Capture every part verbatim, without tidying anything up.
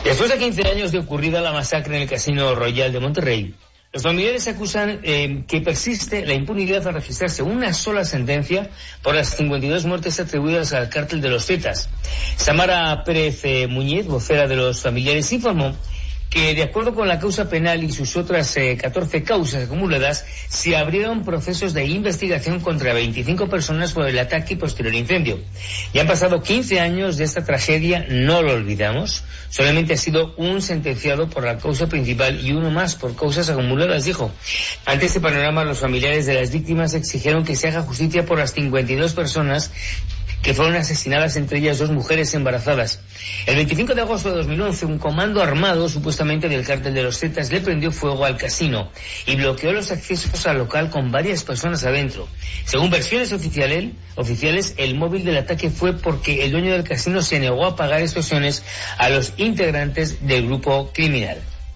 Después de quince años de ocurrida la masacre en el Casino Royal de Monterrey, los familiares acusan eh, que persiste la impunidad al registrarse una sola sentencia por las cincuenta y dos muertes atribuidas al cártel de los Zetas. Samara Pérez eh, Muñiz, vocera de los familiares, informó que de acuerdo con la causa penal y sus otras eh, catorce causas acumuladas, se abrieron procesos de investigación contra veinticinco personas por el ataque y posterior incendio. Ya han pasado quince años de esta tragedia, no lo olvidamos. Solamente ha sido un sentenciado por la causa principal y uno más por causas acumuladas, dijo. Ante este panorama, los familiares de las víctimas exigieron que se haga justicia por las cincuenta y dos personas que fueron asesinadas, entre ellas dos mujeres embarazadas. El veinticinco de agosto de dos mil once, un comando armado, supuestamente del cártel de los Zetas, le prendió fuego al casino y bloqueó los accesos al local con varias personas adentro. Según versiones oficiales, oficiales, el móvil del ataque fue porque el dueño del casino se negó a pagar extorsiones a los integrantes del grupo criminal.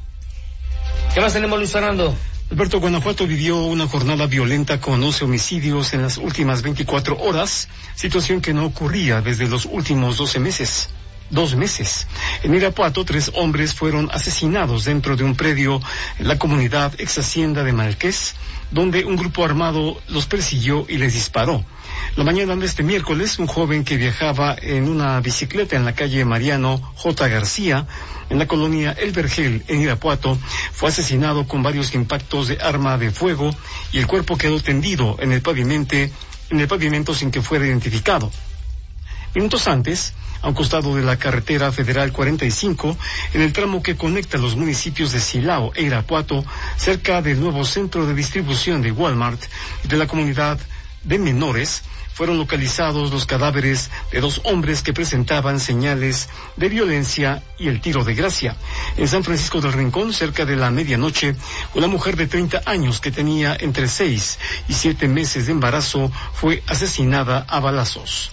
¿Qué más tenemos, Luis Fernando? Alberto, Guanajuato vivió una jornada violenta con once homicidios en las últimas veinticuatro horas, situación que no ocurría desde los últimos doce meses. Dos meses. En Irapuato, tres hombres fueron asesinados dentro de un predio en la comunidad ex hacienda de Malqués, donde un grupo armado los persiguió y les disparó. La mañana de este miércoles, un joven que viajaba en una bicicleta en la calle Mariano J. García, en la colonia El Vergel, en Irapuato, fue asesinado con varios impactos de arma de fuego y el cuerpo quedó tendido en el pavimento, en el pavimento sin que fuera identificado. Minutos antes, a un costado de la carretera federal cuarenta y cinco, en el tramo que conecta los municipios de Silao e Irapuato, cerca del nuevo centro de distribución de Walmart y de la comunidad de menores, fueron localizados los cadáveres de dos hombres que presentaban señales de violencia y el tiro de gracia. En San Francisco del Rincón, cerca de la medianoche, una mujer de treinta años que tenía entre seis y siete meses de embarazo fue asesinada a balazos.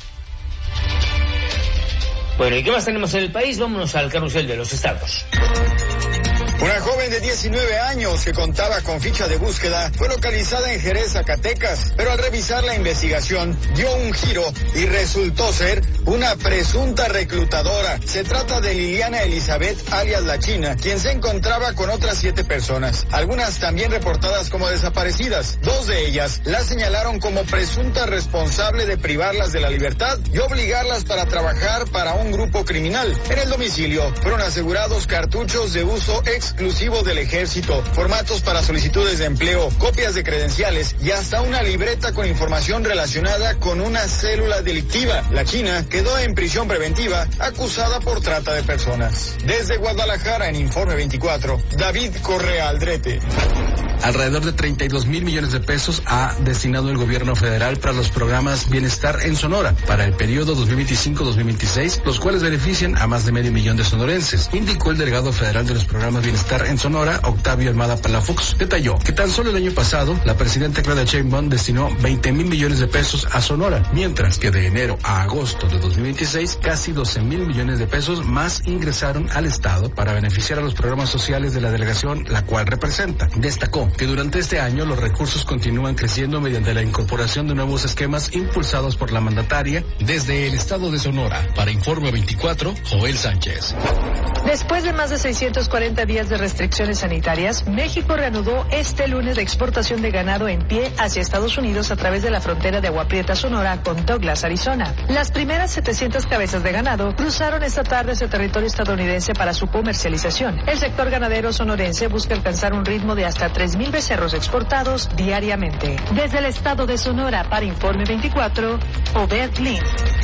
Bueno, ¿y qué más tenemos en el país? Vámonos al carrusel de los estados. Una joven de diecinueve años que contaba con ficha de búsqueda fue localizada en Jerez, Zacatecas, pero al revisar la investigación dio un giro y resultó ser una presunta reclutadora. Se trata de Liliana Elizabeth, alias La China, quien se encontraba con otras siete personas, algunas también reportadas como desaparecidas. Dos de ellas la señalaron como presunta responsable de privarlas de la libertad y obligarlas para trabajar para un grupo criminal. En el domicilio fueron asegurados cartuchos de uso exclusivo del ejército, formatos para solicitudes de empleo, copias de credenciales y hasta una libreta con información relacionada con una célula delictiva. La China quedó en prisión preventiva acusada por trata de personas. Desde Guadalajara, en Informe veinticuatro, David Correa Aldrete. Alrededor de treinta y dos mil millones de pesos ha destinado el gobierno federal para los programas Bienestar en Sonora para el periodo dos mil veinticinco a dos mil veintiséis, los cuales benefician a más de medio millón de sonorenses, indicó el delegado federal de los programas Bienestar en Sonora, Octavio Almada Palafox. Detalló que tan solo el año pasado la presidenta Claudia Sheinbaum destinó veinte mil millones de pesos a Sonora, mientras que de enero a agosto de dos mil veintiséis casi doce mil millones de pesos más ingresaron al estado para beneficiar a los programas sociales de la delegación, la cual representa. Destacó que durante este año los recursos continúan creciendo mediante la incorporación de nuevos esquemas impulsados por la mandataria. Desde el estado de Sonora, para Informe veinticuatro, Joel Sánchez. Después de más de seiscientos cuarenta días de restricciones sanitarias, México reanudó este lunes la exportación de ganado en pie hacia Estados Unidos a través de la frontera de Agua Prieta, Sonora, con Douglas, Arizona. Las primeras setecientas cabezas de ganado cruzaron esta tarde hacia territorio estadounidense para su comercialización. El sector ganadero sonorense busca alcanzar un ritmo de hasta tres mil becerros exportados diariamente. Desde el estado de Sonora, para Informe veinticuatro, Obed Lin.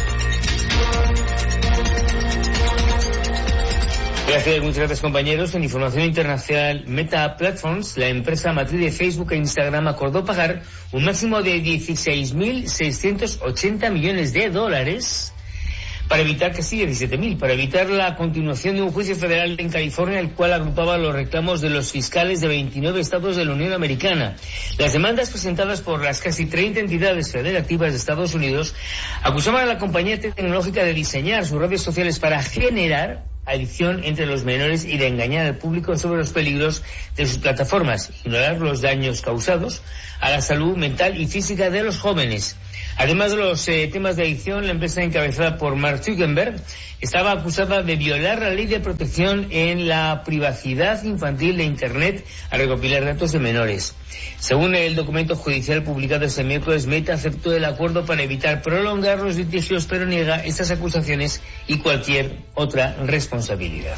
Gracias, muchas gracias, compañeros. En información internacional, Meta Platforms, la empresa matriz de Facebook e Instagram, acordó pagar un máximo de dieciséis mil seiscientos ochenta millones de dólares para evitar, que sí, diecisiete mil, para evitar la continuación de un juicio federal en California, el cual agrupaba los reclamos de los fiscales de veintinueve estados de la Unión Americana. Las demandas presentadas por las casi treinta entidades federativas de Estados Unidos acusaban a la compañía tecnológica de diseñar sus redes sociales para generar adicción entre los menores y de engañar al público sobre los peligros de sus plataformas, ignorar los daños causados a la salud mental y física de los jóvenes. Además de los eh, temas de adicción, la empresa encabezada por Mark Zuckerberg estaba acusada de violar la ley de protección en la privacidad infantil de Internet al recopilar datos de menores. Según el documento judicial publicado este miércoles, Meta aceptó el acuerdo para evitar prolongar los litigios, pero niega estas acusaciones y cualquier otra responsabilidad.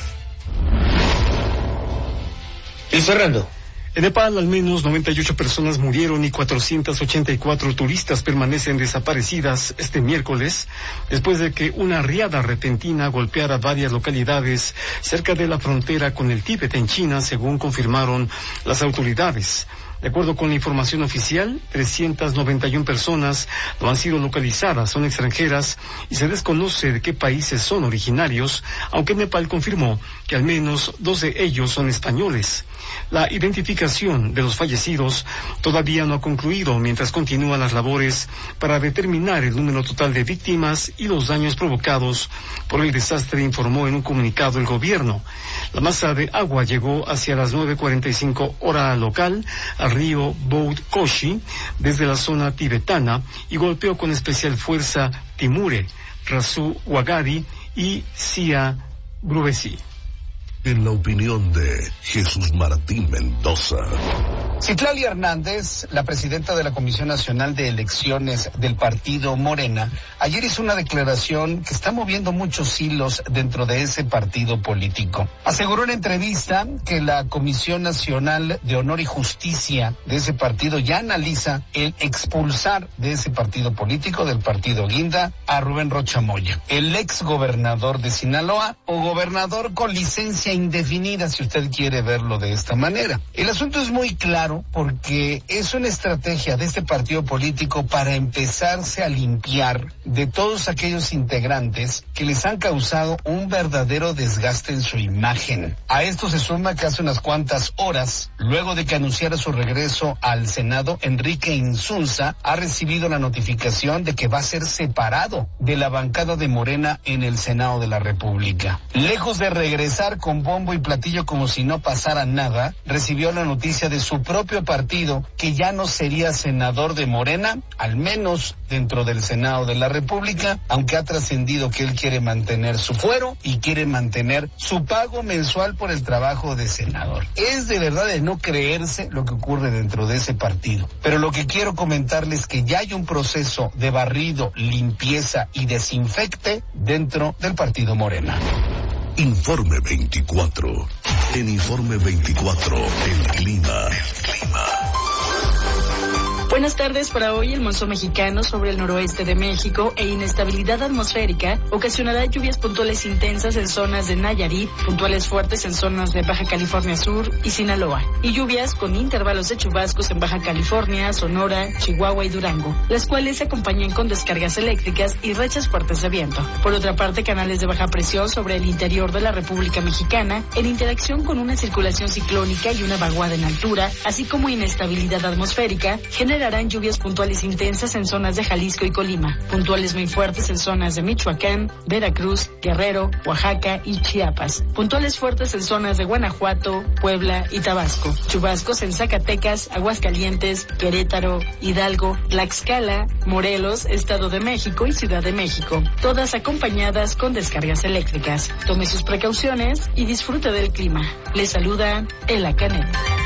Luis Fernando. En Nepal, al menos noventa y ocho personas murieron y cuatrocientos ochenta y cuatro turistas permanecen desaparecidas este miércoles, después de que una riada repentina golpeara varias localidades cerca de la frontera con el Tíbet en China, según confirmaron las autoridades. De acuerdo con la información oficial, trescientas noventa y una personas no han sido localizadas, son extranjeras y se desconoce de qué países son originarios, aunque Nepal confirmó que al menos dos de ellos son españoles. La identificación de los fallecidos todavía no ha concluido mientras continúan las labores para determinar el número total de víctimas y los daños provocados por el desastre, informó en un comunicado el gobierno. La masa de agua llegó hacia las nueve cuarenta y cinco hora local al río Bout Koshi desde la zona tibetana y golpeó con especial fuerza Timure, Rasu Wagadi y Sia Grubesi. En la opinión de Jesús Martín Mendoza. Citlali Hernández, la presidenta de la Comisión Nacional de Elecciones del partido Morena, ayer hizo una declaración que está moviendo muchos hilos dentro de ese partido político. Aseguró en entrevista que la Comisión Nacional de Honor y Justicia de ese partido ya analiza el expulsar de ese partido político, del partido Guinda, a Rubén Rocha Moya, el ex gobernador de Sinaloa o gobernador con licencia indefinida, si usted quiere verlo de esta manera. El asunto es muy claro porque es una estrategia de este partido político para empezarse a limpiar de todos aquellos integrantes que les han causado un verdadero desgaste en su imagen. A esto se suma que hace unas cuantas horas, luego de que anunciara su regreso al Senado, Enrique Insunza ha recibido la notificación de que va a ser separado de la bancada de Morena en el Senado de la República. Lejos de regresar con bombo y platillo como si no pasara nada, recibió la noticia de su propio partido que ya no sería senador de Morena, al menos dentro del Senado de la República, aunque ha trascendido que él quiere mantener su fuero y quiere mantener su pago mensual por el trabajo de senador. Es de verdad de no creerse lo que ocurre dentro de ese partido. Pero lo que quiero comentarles es que ya hay un proceso de barrido, limpieza y desinfecte dentro del partido Morena. Informe veinticuatro. En Informe veinticuatro, el clima. El clima. Buenas tardes. Para hoy, el monzón mexicano sobre el noroeste de México e inestabilidad atmosférica ocasionará lluvias puntuales intensas en zonas de Nayarit, puntuales fuertes en zonas de Baja California Sur y Sinaloa, y lluvias con intervalos de chubascos en Baja California, Sonora, Chihuahua y Durango, las cuales se acompañan con descargas eléctricas y rachas fuertes de viento. Por otra parte, canales de baja presión sobre el interior de la República Mexicana, en interacción con una circulación ciclónica y una vaguada en altura, así como inestabilidad atmosférica, generan Harán lluvias puntuales intensas en zonas de Jalisco y Colima, puntuales muy fuertes en zonas de Michoacán, Veracruz, Guerrero, Oaxaca y Chiapas, puntuales fuertes en zonas de Guanajuato, Puebla y Tabasco, chubascos en Zacatecas, Aguascalientes, Querétaro, Hidalgo, Tlaxcala, Morelos, Estado de México y Ciudad de México, todas acompañadas con descargas eléctricas. Tome sus precauciones y disfrute del clima. Les saluda Ela Canet.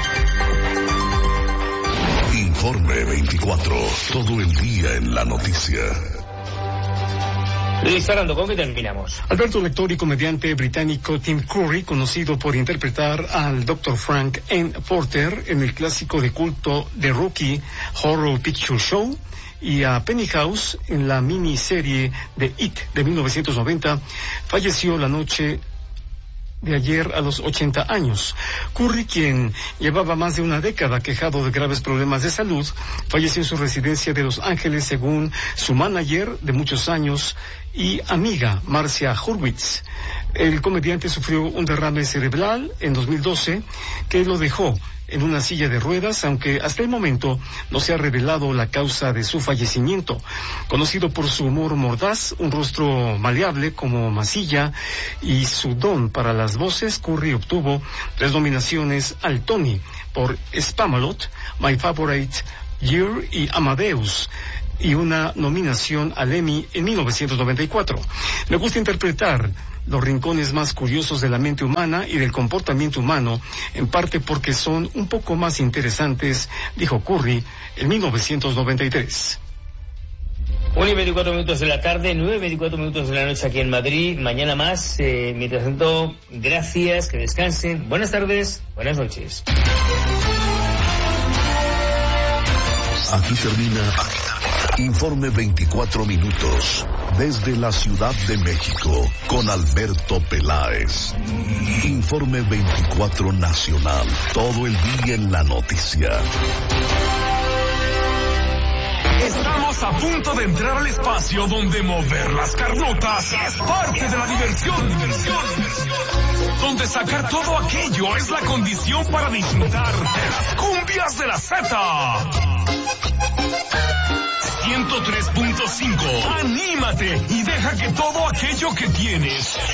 Informe veinticuatro, todo el día en la noticia. Luis Fernando, ¿con qué terminamos? Alberto, lector y comediante británico Tim Curry, conocido por interpretar al doctor Frank N. Porter en el clásico de culto The Rocky Horror Picture Show, y a Pennyhouse en la miniserie de It de mil novecientos noventa, falleció la noche de ayer a los ochenta años. Curry, quien llevaba más de una década quejado de graves problemas de salud, falleció en su residencia de Los Ángeles, según su manager de muchos años y amiga, Marcia Hurwitz. El comediante sufrió un derrame cerebral en dos mil doce que lo dejó en una silla de ruedas, aunque hasta el momento no se ha revelado la causa de su fallecimiento. Conocido por su humor mordaz, un rostro maleable como masilla y su don para las voces, Curry obtuvo tres nominaciones al Tony por Spamalot, My Favorite Year y Amadeus. y una nominación al Emmy en mil novecientos noventa y cuatro. Me gusta interpretar los rincones más curiosos de la mente humana y del comportamiento humano, en parte porque son un poco más interesantes, dijo Curry en mil novecientos noventa y tres. una y veinticuatro minutos de la tarde, nueve y veinticuatro minutos de la noche aquí en Madrid. Mañana más. Eh, mientras tanto, gracias, que descansen. Buenas tardes, buenas noches. Aquí termina Informe veinticuatro minutos desde la Ciudad de México con Alberto Peláez. Informe veinticuatro Nacional, todo el día en la noticia. Estamos a punto de entrar al espacio donde mover las carnotas es parte de la diversión. Donde sacar todo aquello es la condición para disfrutar de las cumbias de la Z. ciento tres punto cinco. Anímate y deja que todo aquello que tienes